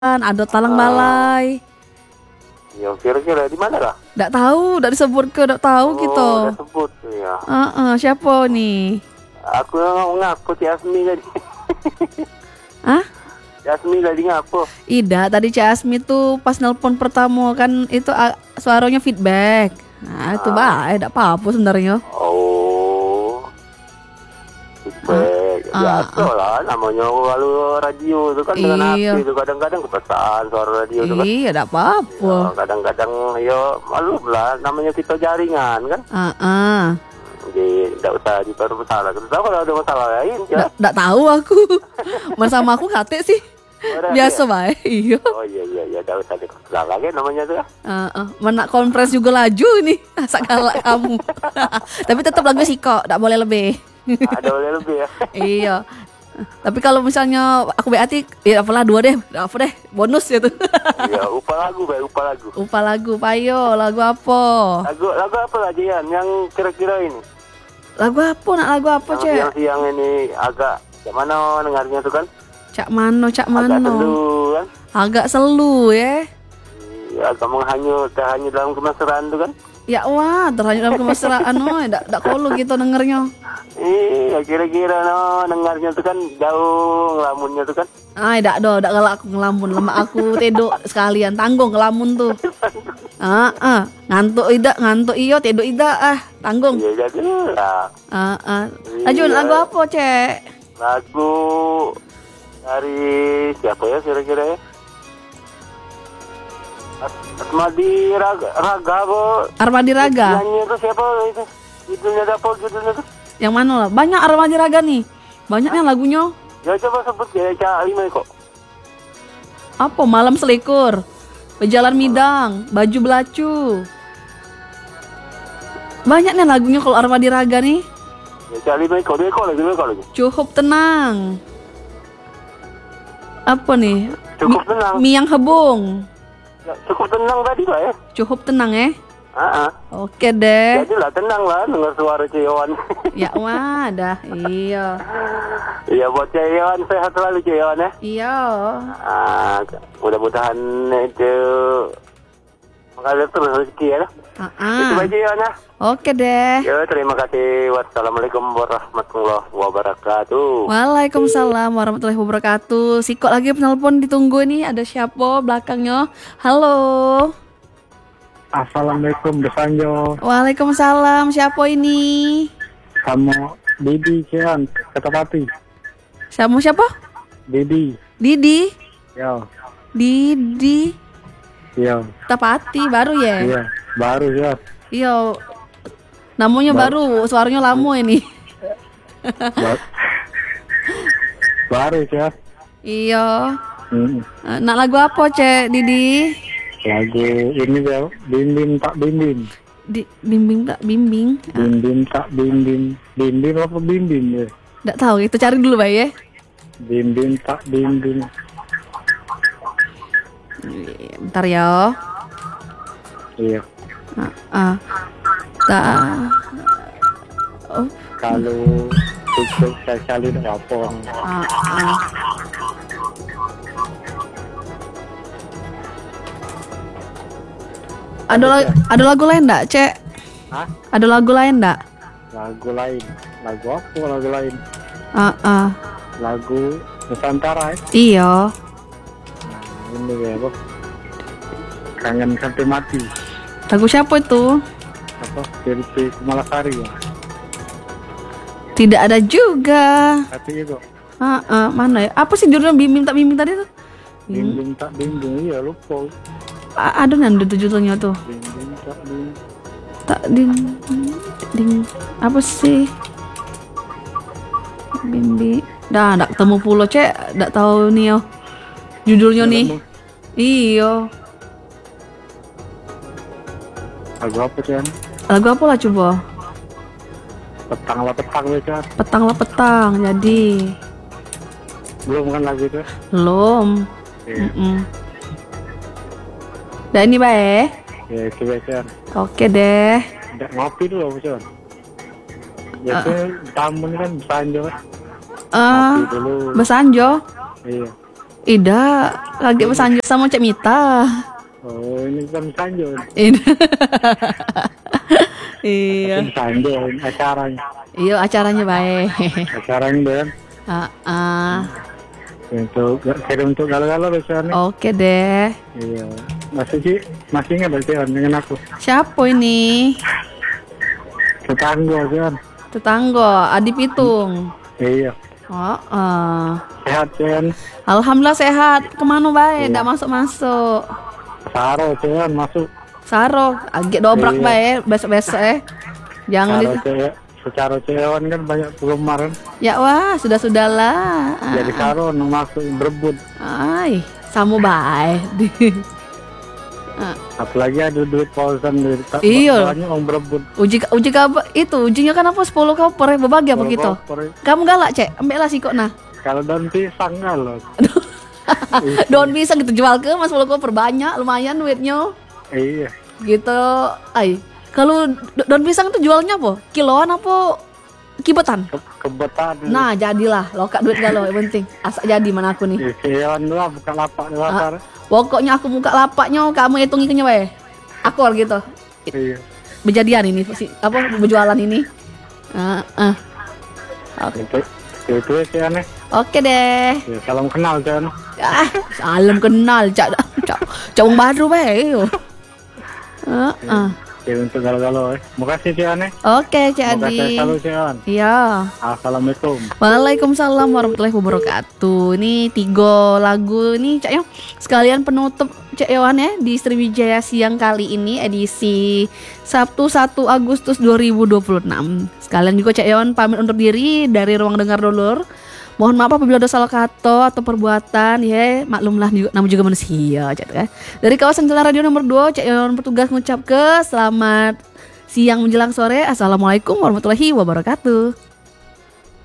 ada talang balai. Ya kira-kira di mana lah? Nggak tahu, nggak disebut ke, nggak tahu gitu. Udah sebut ya. Siapa nih? Aku ngaku si Asmi tadi. Hah? Si Asmi tadi ngaku. Ida, tadi Cik Asmi tuh pas nelpon pertama kan itu suaranya feedback. Nah itu baik, tidak apa-apa sebenarnya. Oh. Feedback. Biasa lah namanya kalau radio itu kan dengan Iya. hati itu kadang-kadang kepesan suara radio itu kan. Iya, tidak apa-apa. Ya, kadang-kadang ya malu lah namanya kita jaringan kan. Jadi tidak usah dipermasalah. Kita tahu kalau ada masalah lain ya. Nggak tahu aku. Mas sama aku kate sih. Biasa baik. Iya. Oh iya tidak usah dipermasalah lagi namanya tuh. Mana kompres juga laju nih. Asa galak kamu. Tapi tetap lagu Siko, tidak boleh lebih. Ada boleh lebih ya. Iya. Tapi kalau misalnya aku berarti ya apalah 2 deh. Apa deh? Bonus gitu. Iya, upah lagu. Upa lagu, payo, lagu apa? Lagu apa lagi yang kira-kira ini? Lagu apa? Nak lagu apa, Cek? Yang siang ini agak mana dengarnya tuh kan? Cak Mano. Agak sendu kan? Agak selu ya. Iya, agak menghanyut dalam kemesraan tuh kan? Ya wah, terhanyut dalam kemesraan, ndak kolu gitu dengernya. Iya, kira-kira dengarnya tuh kan jauh ngelamunnya tuh kan? Dak galak aku ngelamun, lemak aku tedok sekalian tanggung ngelamun tuh. Ngantuk iyo tedok ida tanggung. Iya, jadi lah. Lanjut lagu apa, Cek? Lagu dari siapa ya kira-kira ya? Armadi Raga. Nyanyi itu siapa itu? Judulnya tuh? Yang mana lah? Banyak Armadi Raga nih. Banyaknya lagunya. Ya coba sebut ya Cak Lima kok. Apa? Malam Selikur, Pejalan Midang, Baju Belacu. Banyak nih lagunya kalau Armadi Raga nih. Ya Cak Lima kok, dua lagi. Cukup tenang. Apa nih? Cukup tenang. Miang Hebung. Ya, cukup tenang tadi Pak ya. Cukup tenang ya. Oke Ya deh. jadilah tenang lah dengar suara Ceyoan. Ya wadah, iya. Iya buat Ceyoan sehat selalu Ceyoan ya. Iya. Mudah-mudahan itu mengalir terus rezeki ya. Itu aja Ceyoan ya. Oke deh. Ya terima kasih. Wassalamualaikum warahmatullahi wabarakatuh. Waalaikumsalam warahmatullahi wabarakatuh. Sikok lagi penelpon ditunggu nih. Ada siapa belakangnya? Halo. Assalamualaikum Desanjo. Waalaikumsalam. Siapa ini? Kamu Didi Cian, Ketapati. Siapa? Didi. Yo. Yo. Didi. Yo. Tapati baru ya? Iya, baru ya. Iya. Namanya baru, suaranya lama ini. Baru ya. Iya. Nak lagu apa, Cek Didi? Lagu ini ya, bimbing tak bimbing. Bimbing tak bimbing. Bimbing tak bimbing. Bimbing apa bimbing ya? Nggak tahu, itu cari dulu, Bay ya. Bimbing tak bimbing. Bentar ya. Iya. Kalau cukup sekali nggak apa. Ada lagu lain enggak, Cek? Hah? Ada lagu lain enggak? Lagu lain. Lagu apa lagu lain? Lagu Nusantara ya? Iya. Ini ya, Bob. Kangen sampai mati. Lagu siapa itu? Apa? Dari Kumalasari ya? Tidak ada juga. Tapi itu. Mana ya? Apa sih judulnya bimbing tak bimbing tadi tuh? Bimbing tak bimbing, iya lupa. Ada nanti tuh judulnya tuh. Bimbing tak bimbing. Tak ding. Apa sih? Bimbing. Dah, nggak ketemu pulau, Cek. Nggak tahu nih yo. Judulnya nih. Iya. Lagu apa Cian? Lagu apa lah coba? Petang ya Cian. Petang. Jadi Belum kan lagu itu? belum. Iya. Dah ini bae. Ya itu ya Cian. Oke deh. Udah ngopi dulu apa Cian? Biasanya tamu ini kan Besanjo kan? Ngopi dulu. Besanjo. Iya. Ida, lagi bersanjung sama Cek Mita. Oh, ini bukan sanjung. Iya. Ini sanjung acaranya. Iya, acaranya baik. Acaranya Ben. Untuk galau-galau biasanya. Oke deh. Iya. Masih ingat berarti dengan aku. Siapa ini? Tetangga kan. Tetangga, Adi Pitung. Iya. Sehat kan? Alhamdulillah sehat. Kemana baik? Nggak masuk-masuk. Saro kan masuk. Saro, agak dobrak baik besok-besok Jangan Secara cewek kan banyak penggemar kan. Ya wah, sudah-sudahlah. Jadi Saro masuk berebut. Ay, samu baik. Apalagi ada duit pausan duit. Iya. Banyak orang berebut. Uji kabar itu, ujinya kan apa 10 koper ya berbagi apa gitu. Kamu galak, Cek? Ambil lah sih kok nah. Kalau daun pisang loh. Daun pisang gitu jual ke Mas 10 koper banyak, lumayan duitnya. Iya. Gitu. Ay, kalau daun pisang itu jualnya apa? Kiloan apa kibetan? Kebetan. Nah, jadilah lokak duit galau yang penting. Asak jadi mana aku nih. Kiloan lah bukan lapak di pasar. Pokoknya aku buka lapaknya, kamu hitung-hitungnya wae. Akor gitu. Iya. Berjadian ini berjualan ini. Itu sih aneh. Oke deh. Ya, salam kenal kan. Salam kenal, Cak baru bae. Ya, untuk galau-galau. Makasih sih aneh. Oke, Cak Makasih Adi. selalu sih an. Iya. Assalamualaikum. Waalaikumsalam warahmatullahi wabarakatuh. Ini 3 lagu nih Cak Yo. Sekalian penutup Cak Yohan ya di Sriwijaya siang kali ini edisi Sabtu 1 Agustus 2026. Sekalian juga Cak Yohan pamit undur diri dari Ruang Dengar Dulur. Mohon maaf apabila ada salah kata atau perbuatan ya, maklumlah namun juga manusia Cak kan. Dari kawasan Jalan Radio nomor 2 Cak Yohan bertugas mengucap selamat siang menjelang sore. Assalamualaikum warahmatullahi wabarakatuh.